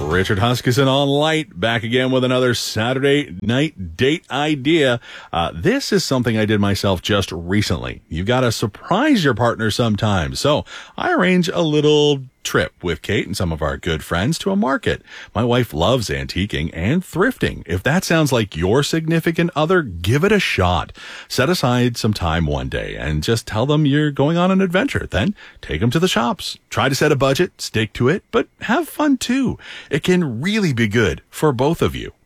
Richard Huskisson on Light, back again with another Saturday night date idea. This is something I did myself just recently. You've got to surprise your partner sometimes. So I arrange a little trip with Kate and some of our good friends to a market. My wife loves antiquing and thrifting. If that sounds like your significant other, give it a shot. Set aside some time one day and just tell them you're going on an adventure. Then take them to the shops. Try to set a budget, stick to it, but have fun too. It can really be good for both of you.